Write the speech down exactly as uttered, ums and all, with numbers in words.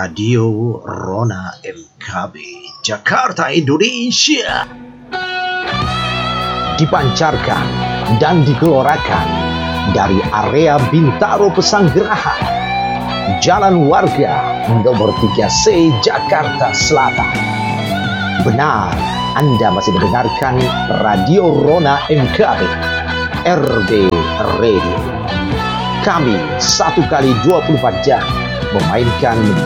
Radio Rona M K B Jakarta, Indonesia. Dipancarkan dan digelorakan dari area Bintaro Pesanggerahan, Jalan Warga nomor tiga C, Jakarta Selatan. Benar, Anda masih mendengarkan Radio Rona M K B, R B Radio. Kami satu kali dua puluh empat jam memainkan